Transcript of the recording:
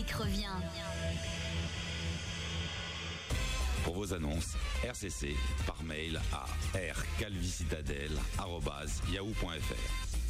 Patrick revient. Pour vos annonces, RCC par mail à rcalvicitadelle@yahoo.fr.